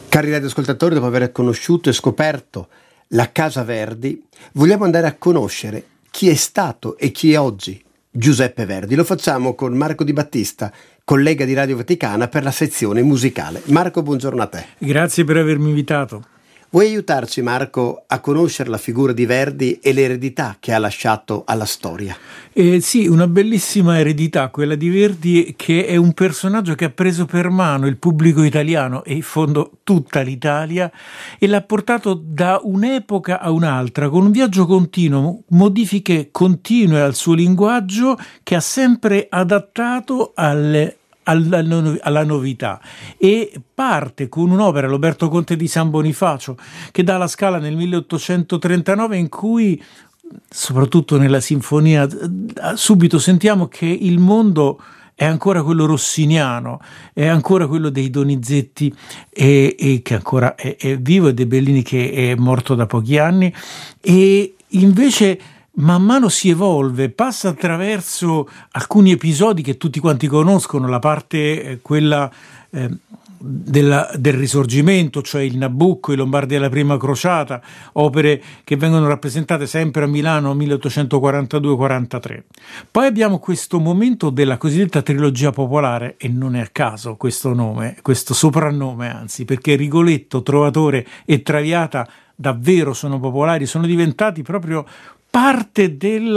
Cari radioascoltatori, dopo aver conosciuto e scoperto la Casa Verdi, vogliamo andare a conoscere chi è stato e chi è oggi Giuseppe Verdi. Lo facciamo con Marco Di Battista, collega di Radio Vaticana per la sezione musicale. Marco, buongiorno a te. Grazie per avermi invitato. Vuoi aiutarci, Marco, a conoscere la figura di Verdi e l'eredità che ha lasciato alla storia? Sì, una bellissima eredità, quella di Verdi, che è un personaggio che ha preso per mano il pubblico italiano e in fondo tutta l'Italia e l'ha portato da un'epoca a un'altra, con un viaggio continuo, modifiche continue al suo linguaggio che ha sempre adattato alla novità, e parte con un'opera, L'Oberto Conte di San Bonifacio, che dà la Scala nel 1839, in cui, soprattutto nella sinfonia, subito sentiamo che il mondo è ancora quello rossiniano, è ancora quello dei Donizetti e che ancora è vivo, e De Bellini, che è morto da pochi anni, e invece man mano si evolve, passa attraverso alcuni episodi che tutti quanti conoscono, la parte quella del Risorgimento, cioè il Nabucco, i Lombardi alla Prima Crociata, opere che vengono rappresentate sempre a Milano 1842-43. Poi abbiamo questo momento della cosiddetta trilogia popolare, e non è a caso questo nome, questo soprannome anzi, perché Rigoletto, Trovatore e Traviata davvero sono popolari, sono diventati proprio parte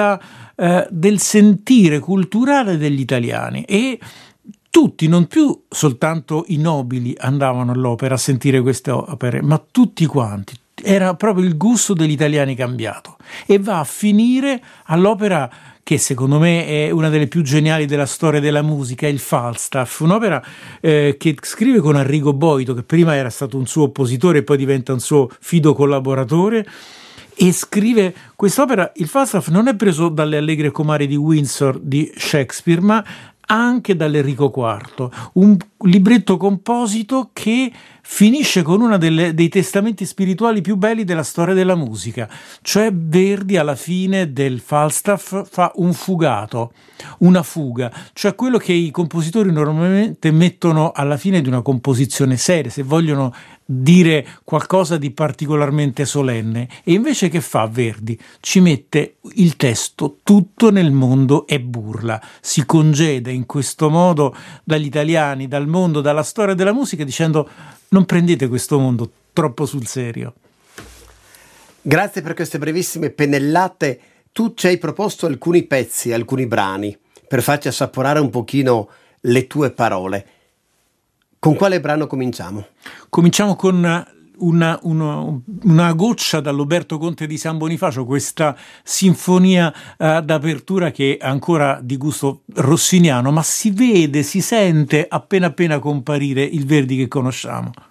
del sentire culturale degli italiani, e tutti, non più soltanto i nobili andavano all'opera a sentire queste opere, ma tutti quanti. Era proprio il gusto degli italiani cambiato, e va a finire all'opera che secondo me è una delle più geniali della storia della musica, il Falstaff, un'opera che scrive con Arrigo Boito, che prima era stato un suo oppositore e poi diventa un suo fido collaboratore, e scrive quest'opera. Il Falstaff non è preso dalle Allegre comari di Windsor di Shakespeare, ma anche dall'Enrico IV, un libretto composito che finisce con uno dei testamenti spirituali più belli della storia della musica, cioè Verdi alla fine del Falstaff fa un fugato, una fuga, cioè quello che i compositori normalmente mettono alla fine di una composizione seria, se vogliono dire qualcosa di particolarmente solenne, e invece che fa Verdi? Ci mette il testo tutto nel mondo e burla, si congeda in questo modo dagli italiani, dal mondo, dalla storia della musica, dicendo: non prendete questo mondo troppo sul serio. Grazie per queste brevissime pennellate. Tu ci hai proposto alcuni pezzi, alcuni brani, per farci assaporare un pochino le tue parole. Con quale brano cominciamo? Cominciamo con una goccia dall'Oberto Conte di San Bonifacio, questa sinfonia d'apertura che è ancora di gusto rossiniano, ma si vede, si sente appena comparire il Verdi che conosciamo.